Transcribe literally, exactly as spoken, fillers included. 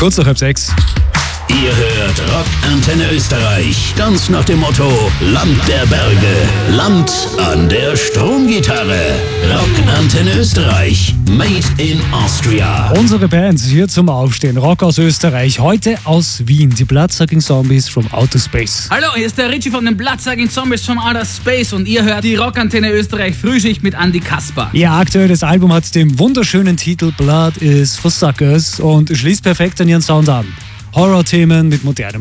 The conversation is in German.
Kurz nach halb sechs. Ihr hört Rock Antenne Österreich. Ganz nach dem Motto Land der Berge, Land an der Stromgitarre. Rock Antenne Österreich. Made in Austria. Unsere Bands hier zum Aufstehen. Rock aus Österreich. Heute aus Wien. Die Bloodsucking Zombies from Outer Space. Hallo, hier ist der Richie von den Bloodsucking Zombies from Outer Space und ihr hört die Rock Antenne Österreich Frühschicht mit Andi Kasper. Ihr aktuelles Album hat den wunderschönen Titel Blood is for Suckers und schließt perfekt an ihren Sound an. Horror-Themen mit modernem